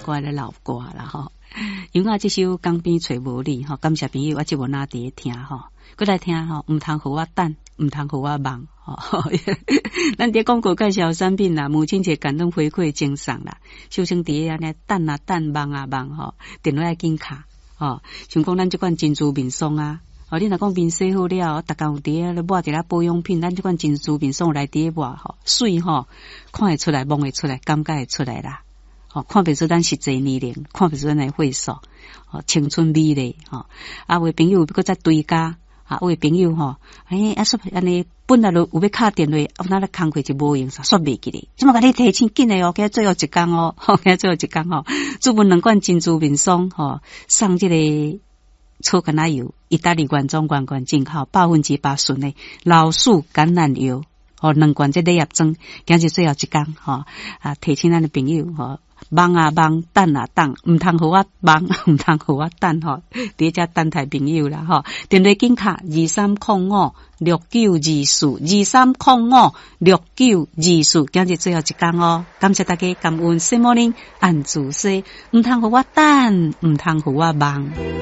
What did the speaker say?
歌的老歌啦吼。因为这首江边找无你吼，感谢朋友，我即无哪伫听吼，过来听吼，唔通互我等，唔通互我忙吼。咱伫广告介绍产品啦，母亲节感动回馈赠送啦，小生伫安尼等啊等，忙啊忙吼，电话要紧卡吼，像讲咱即款珍珠面霜啊。哦，你若讲面洗好了，逐工有伫咧抹伫咧保养品，咱即款珍珠面霜来伫咧抹吼，水吼看会出来，摸会出来，感觉会出来啦。哦，看不出咱实际年龄，看不出咱的岁数，哦，青春美丽吼。啊，为朋友搁再追加，啊，为朋友吼，说安尼本来就有要敲电话，那咧工课就无用，煞袂记哩。即马甲你提醒紧诶哦，今最后一工哦，今最后一工哦，注文2罐珍珠面霜吼，送即个草橄榄油，意大利原装罐进口，8%纯的老树橄榄油，哦，2罐这礼盒装，今日最后一工吼，啊，提醒咱的朋友吼。忙啊忙，等啊等，唔通互我忙，唔通互我等吼。伫遮等待朋友啦吼。电话紧卡23056924，23056924，今日最后一工哦。感谢大家，感恩 Good morning， 按住说，唔通互我等，唔通互我忙。